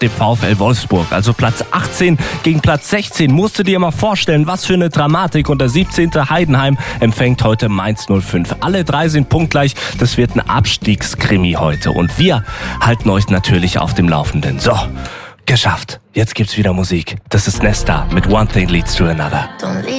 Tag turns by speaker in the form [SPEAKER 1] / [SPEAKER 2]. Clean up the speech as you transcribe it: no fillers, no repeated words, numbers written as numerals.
[SPEAKER 1] dem VfL Wolfsburg. Also Platz 18 gegen Platz 16. Musst du dir mal vorstellen, was für eine Dramatik. Und der 17. Heidenheim empfängt heute Mainz 05. Alle 3 sind punktgleich. Das wird ein Abstiegskrimi heute. Und wir halten euch natürlich auf dem Laufenden. So, geschafft. Jetzt gibt's wieder Musik. Das ist Nesta mit One Thing Leads to Another.